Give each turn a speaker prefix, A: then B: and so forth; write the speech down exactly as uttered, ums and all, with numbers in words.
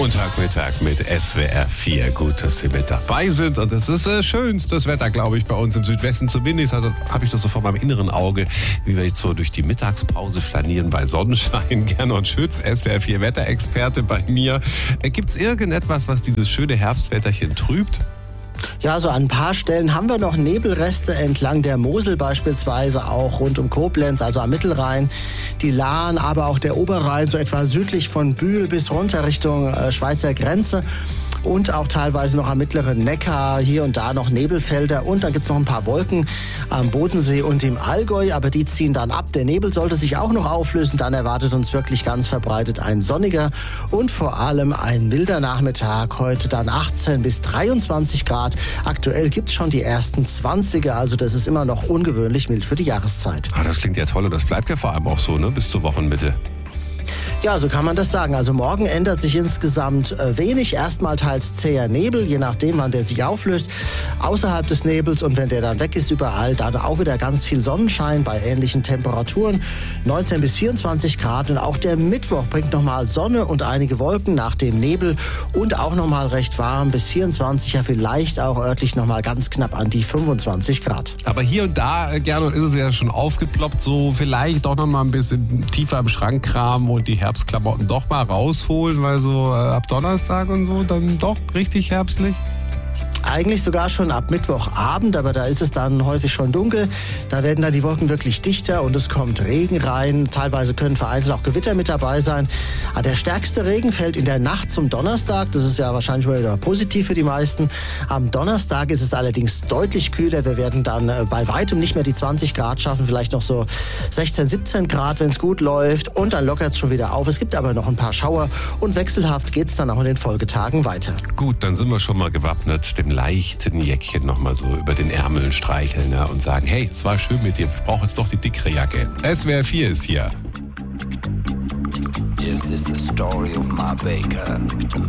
A: Montagmittag mit S W R vier. Gut, dass Sie mit dabei sind. Und es ist äh, schönstes Wetter, glaube ich, bei uns im Südwesten. Zumindest also, habe ich das so vor meinem inneren Auge, wie wir jetzt so durch die Mittagspause flanieren bei Sonnenschein. Gernot Schütz, S W R vier Wetterexperte bei mir. Äh, Gibt es irgendetwas, was dieses schöne Herbstwetterchen trübt?
B: Ja, so an ein paar Stellen haben wir noch Nebelreste entlang der Mosel beispielsweise, auch rund um Koblenz, also am Mittelrhein, die Lahn, aber auch der Oberrhein, so etwa südlich von Bühl bis runter Richtung äh, Schweizer Grenze. Und auch teilweise noch am mittleren Neckar, hier und da noch Nebelfelder. Und dann gibt's noch ein paar Wolken am Bodensee und im Allgäu, aber die ziehen dann ab. Der Nebel sollte sich auch noch auflösen. Dann erwartet uns wirklich ganz verbreitet ein sonniger und vor allem ein milder Nachmittag. Heute dann achtzehn bis dreiundzwanzig Grad. Aktuell gibt's schon die ersten zwanziger, also das ist immer noch ungewöhnlich mild für die Jahreszeit.
A: Ah, das klingt ja toll und das bleibt ja vor allem auch so, ne, bis zur Wochenmitte.
B: Ja, so kann man das sagen. Also morgen ändert sich insgesamt äh, wenig. Erstmal teils zäher Nebel, je nachdem, wann der sich auflöst. Außerhalb des Nebels und wenn der dann weg ist, überall dann auch wieder ganz viel Sonnenschein bei ähnlichen Temperaturen. neunzehn bis vierundzwanzig Grad und auch der Mittwoch bringt nochmal Sonne und einige Wolken nach dem Nebel und auch nochmal recht warm bis vierundzwanzig, ja vielleicht auch örtlich nochmal ganz knapp an die fünfundzwanzig Grad.
A: Aber hier und da, Gernot, ist es ja schon aufgeploppt, so vielleicht doch nochmal ein bisschen tiefer im Schrank kramen und die Herbstklamotten doch mal rausholen, weil so äh, ab Donnerstag und so dann doch richtig herbstlich?
B: Eigentlich sogar schon ab Mittwochabend, aber da ist es dann häufig schon dunkel. Da werden dann die Wolken wirklich dichter und es kommt Regen rein. Teilweise können vereinzelt auch Gewitter mit dabei sein. Aber der stärkste Regen fällt in der Nacht zum Donnerstag. Das ist ja wahrscheinlich mal wieder positiv für die meisten. Am Donnerstag ist es allerdings deutlich kühler. Wir werden dann bei weitem nicht mehr die zwanzig Grad schaffen, vielleicht noch so sechzehn, siebzehn Grad, wenn es gut läuft. Und dann lockert es schon wieder auf. Es gibt aber noch ein paar Schauer und wechselhaft geht es dann auch in den Folgetagen weiter.
A: Gut, dann sind wir schon mal gewappnet, dem leichten Jäckchen noch mal so über den Ärmeln streicheln, ja, und sagen, hey, es war schön mit dir, ich brauche jetzt doch die dickere Jacke. S W R vier ist hier.
C: This is the story of my baker.